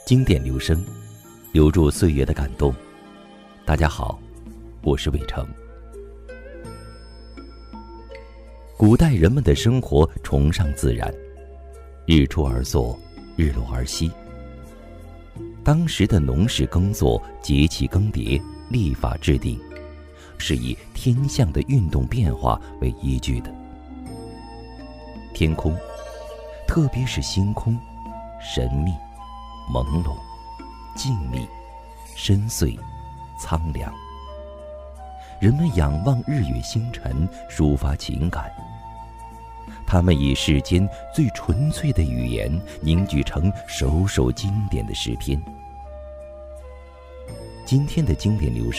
经典留声，留住岁月的感动。大家好，我是伟成。古代人们的生活崇尚自然，日出而作，日落而息。当时的农事耕作、节气更迭、历法制定，是以天象的运动变化为依据的。天空，特别是星空，神秘、朦胧、静谧、深邃、苍凉。人们仰望日月星辰，抒发情感。他们以世间最纯粹的语言凝聚成首首经典的诗篇。今天的经典留声